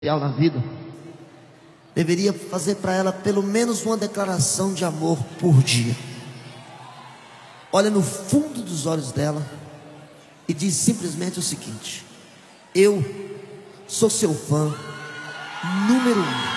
na vida, deveria fazer para ela pelo menos uma declaração de amor por dia. Olha no fundo dos olhos dela e diz simplesmente o seguinte: eu sou seu fã número 1.